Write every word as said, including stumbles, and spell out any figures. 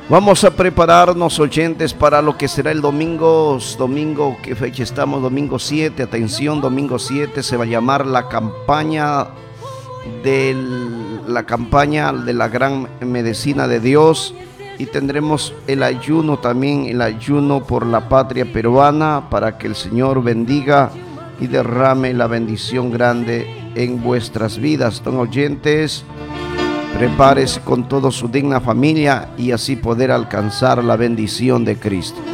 Vamos a prepararnos, oyentes, para lo que será el domingo. Domingo, ¿qué fecha estamos? Domingo siete, atención, domingo siete se va a llamar la campaña de la campaña de la gran medicina de Dios, y tendremos el ayuno también, el ayuno por la patria peruana, para que el Señor bendiga y derrame la bendición grande en vuestras vidas. Don oyentes, prepárese con toda su digna familia y así poder alcanzar la bendición de Cristo.